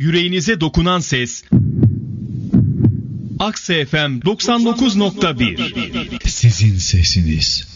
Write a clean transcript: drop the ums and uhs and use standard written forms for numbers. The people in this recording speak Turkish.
yüreğinize dokunan ses. Akse FM 99.1. Sizin sesiniz.